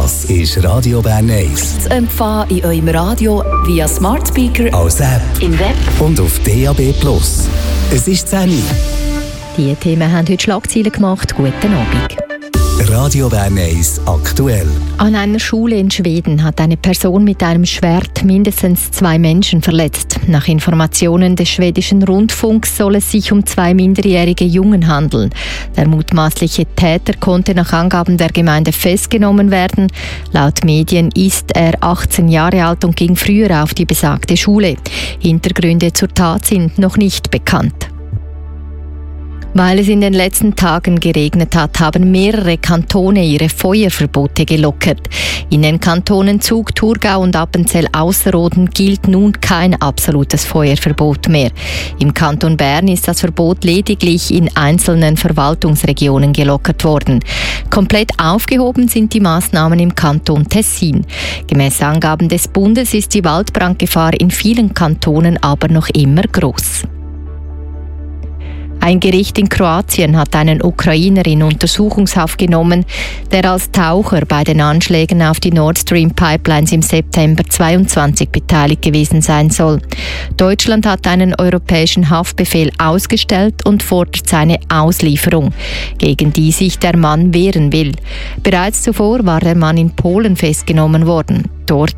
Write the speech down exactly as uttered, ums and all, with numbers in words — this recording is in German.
Das ist Radio Bern eins. Zu empfangen in eurem Radio via Smart Speaker, als App, im Web und auf D A B Plus. Es ist zehn Uhr. Diese Themen haben heute Schlagzeilen gemacht. Guten Abend. Radio Bern eins aktuell. An einer Schule in Schweden hat eine Person mit einem Schwert mindestens zwei Menschen verletzt. Nach Informationen des schwedischen Rundfunks soll es sich um zwei minderjährige Jungen handeln. Der mutmaßliche Täter konnte nach Angaben der Gemeinde festgenommen werden. Laut Medien ist er achtzehn Jahre alt und ging früher auf die besagte Schule. Hintergründe zur Tat sind noch nicht bekannt. Weil es in den letzten Tagen geregnet hat, haben mehrere Kantone ihre Feuerverbote gelockert. In den Kantonen Zug, Thurgau und Appenzell-Ausserrhoden gilt nun kein absolutes Feuerverbot mehr. Im Kanton Bern ist das Verbot lediglich in einzelnen Verwaltungsregionen gelockert worden. Komplett aufgehoben sind die Maßnahmen im Kanton Tessin. Gemäß Angaben des Bundes ist die Waldbrandgefahr in vielen Kantonen aber noch immer groß. Ein Gericht in Kroatien hat einen Ukrainer in Untersuchungshaft genommen, der als Taucher bei den Anschlägen auf die Nord Stream Pipelines im September zweiundzwanzig beteiligt gewesen sein soll. Deutschland hat einen europäischen Haftbefehl ausgestellt und fordert seine Auslieferung, gegen die sich der Mann wehren will. Bereits zuvor war der Mann in Polen festgenommen worden. Dort